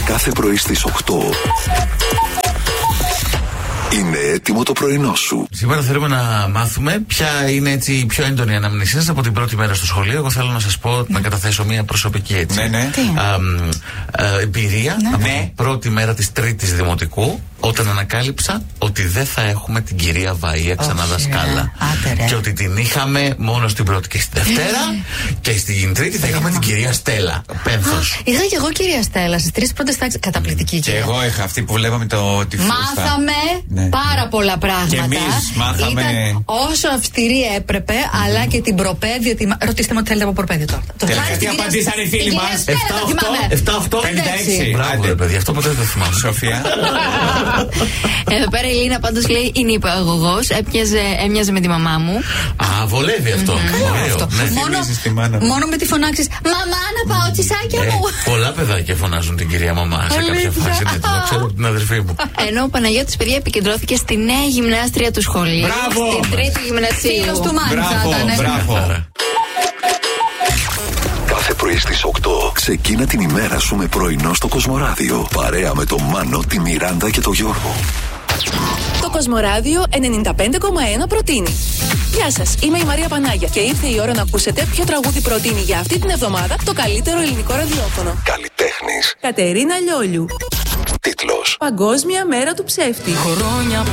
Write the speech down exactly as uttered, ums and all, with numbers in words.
Κάθε πρωί στις οκτώ είναι έτοιμο το πρωινό σου. Σήμερα θέλουμε να μάθουμε ποια είναι έτσι η πιο έντονη αναμνησία σας από την πρώτη μέρα στο σχολείο. Εγώ θέλω να σας πω, ναι. να καταθέσω μια προσωπική έτσι. Ναι, ναι. Α, α, εμπειρία ναι. από ναι. την πρώτη μέρα της τρίτης δημοτικού, όταν ανακάλυψα ότι δεν θα έχουμε την κυρία Βαΐα ξανά δασκάλα. Και ότι την είχαμε μόνο στην πρώτη και στη Δευτέρα και στην τρίτη θα είχαμε την κυρία Στέλλα. Πένθος. Είχα και εγώ κυρία Στέλλα στις τρεις πρώτες τάξεις. Καταπληκτική κυρία. Και εγώ είχα αυτή που βλέπαμε το τυφλό. Μάθαμε ναι. πάρα πολλά πράγματα. Και εμείς μάθαμε. Ήταν όσο αυστηρή έπρεπε, mm. αλλά και την προπαίδεια. Τη... Ρωτήστε με ό,τι θέλετε από προπαίδεια τώρα. Το τι απαντήσαν οι φίλοι μας. επτά οκτώ πενήντα έξι. Μπράβο, ρε παιδιά, αυτό ποτέ δεν το θυμάμαι. Σοφία. Εδώ πέρα η Λίνα πάντως λέει είναι υπηαγωγός. Έμοιαζε με τη μαμά μου. Α, βολεύει αυτό. Μόνο με τη φωνάξεις μαμά να πάω τσισάκια μου. Πολλά παιδάκια φωνάζουν την κυρία μαμά σε κάποια φάση. Το ξέρω από την αδερφή μου. Ενώ ο Παναγιώτης, παιδιά, επικεντρώθηκε στη νέα γυμνάστρια του σχολείου. Μπράβο! Στην τρίτη γυμνασίου. Φίλος του Μάνη θα ήταν. Μπράβο. Κάθε πρωί στις οκτώ ξεκίνα την ημέρα σου με πρωινό στο Κοσμοράδιο. Παρέα με τον Μάνο, τη Μιράντα και τον Γιώργο. Το Κοσμοράδιο ενενήντα πέντε κόμμα ένα προτείνει. Γεια σας, είμαι η Μαρία Πανάγια και ήρθε η ώρα να ακούσετε ποιο τραγούδι προτείνει για αυτή την εβδομάδα το καλύτερο ελληνικό ραδιόφωνο. Καλλιτέχνης. Κατερίνα Λιόλιου. Τίτλος. Παγκόσμια μέρα του ψεύτη. Χρόνια